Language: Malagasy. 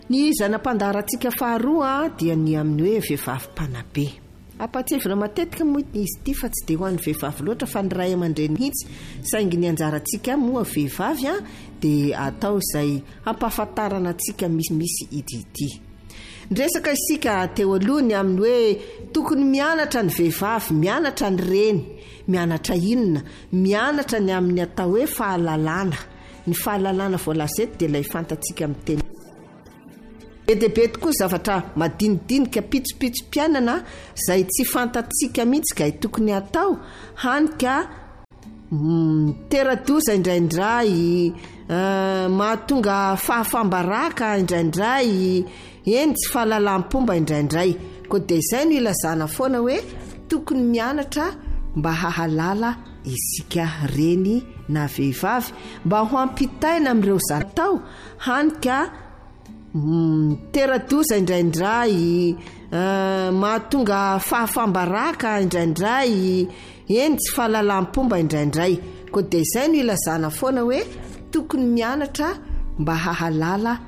Ny zanam-pandaharantsika faharoa dia ny amin'ny hoe vehivavy mpanabe. Ampatsevina matetika moa izy ity fa tsy dia ho an'ny vehivavy loatra fa ny ray aman-dreny mihitsy, saingy ny anjarantsika moa vehivavy dia atao izay hampahafantarana antsika misy ity. Resaka isika teo alohany amin'ny hoe tokony mianatra ny vehivavy, mianatra ny reny, mianatra inona, mianatra ny amin'ny atao hoe fahalalana. Ny fahalalana voalazety dia ilay fantatsika amin'ny teny. Be tokoa zavatra madinidinika pitso-pitso-pianana izay tsy fantatsika mihitsy ka tokony atao, hanika teradoza indraindray, mahatonga fahafambaraka indraindray, eny tsy fahalalam-pomba indraindray. Koa dia izay no ilazana foana hoe tokony mianatra mba hahalala isika reny na vehivavy, mba ho ampitaina amin'ireo zatao, hanika teradoza indraindray, mahatonga fahafambaraka indraindray, eny tsy fahalalam-pomba indraindray. Koa dia izay no ilazana foana hoe tokony mianatra mba hahalala